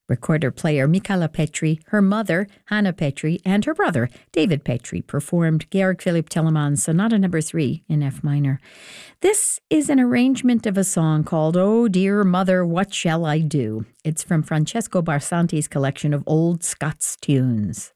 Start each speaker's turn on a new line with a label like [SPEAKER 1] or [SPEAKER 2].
[SPEAKER 1] Recorder player Michala Petri, her mother, Hanna Petri, and her brother, David Petri, performed Georg Philipp Telemann's Sonata No. 3 in F minor. This is an arrangement of a song called "Oh Dear Mother, What Shall I Do?" It's from Francesco Barsanti's collection of old Scots tunes.